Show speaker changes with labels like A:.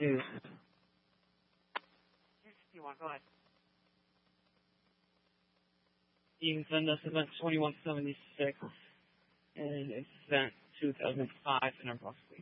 A: two.
B: You want, go ahead.
A: You can send us event 2176 and event 2005 in our box.